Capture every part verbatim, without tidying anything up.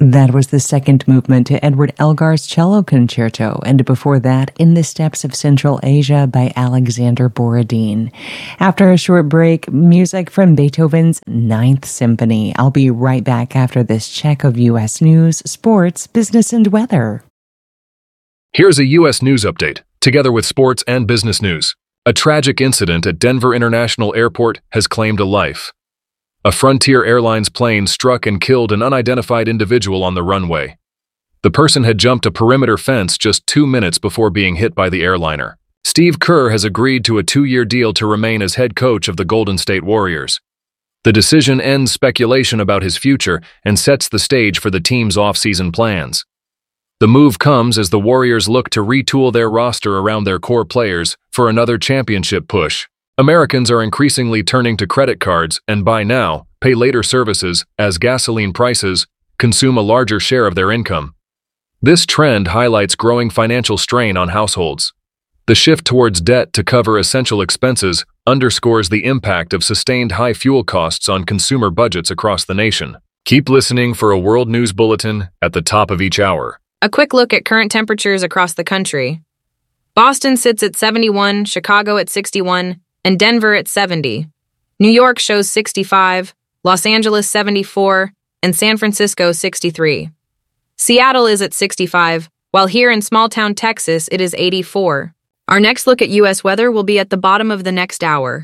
That was the second movement to Edward Elgar's Cello Concerto, and before that, In the Steppes of Central Asia by Alexander Borodin. After a short break, music from Beethoven's Ninth Symphony. I'll be right back after this check of U S news, sports, business, and weather. Here's a U S news update, together with sports and business news. A tragic incident at Denver International Airport has claimed a life. A Frontier Airlines plane struck and killed an unidentified individual on the runway. The person had jumped a perimeter fence just two minutes before being hit by the airliner. Steve Kerr has agreed to a two-year deal to remain as head coach of the Golden State Warriors. The decision ends speculation about his future and sets the stage for the team's off-season plans. The move comes as the Warriors look to retool their roster around their core players for another championship push. Americans are increasingly turning to credit cards and buy now, pay later services as gasoline prices consume a larger share of their income. This trend highlights growing financial strain on households. The shift towards debt to cover essential expenses underscores the impact of sustained high fuel costs on consumer budgets across the nation. Keep listening for a World News Bulletin at the top of each hour. A quick look at current temperatures across the country. Boston sits at seventy-one, Chicago at sixty-one, and Denver at seventy. New York shows sixty-five, Los Angeles seventy-four, and San Francisco sixty-three. Seattle is at sixty-five, while here in small-town Texas it is eighty-four. Our next look at U S weather will be at the bottom of the next hour.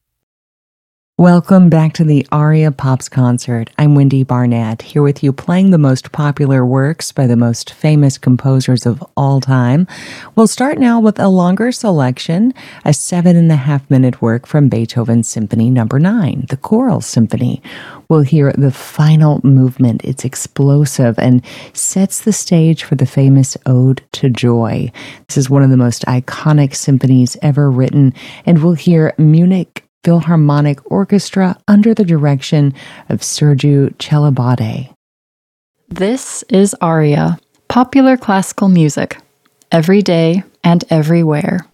Welcome back to the Aria Pops Concert. I'm Wendy Barnett, here with you playing the most popular works by the most famous composers of all time. We'll start now with a longer selection, a seven and a half minute work from Beethoven's Symphony Number nine, the Choral Symphony. We'll hear the final movement. It's explosive and sets the stage for the famous Ode to Joy. This is one of the most iconic symphonies ever written, and we'll hear Munich Philharmonic Orchestra under the direction of Sergiu Celibidache. This is Aria, popular classical music, every day and everywhere.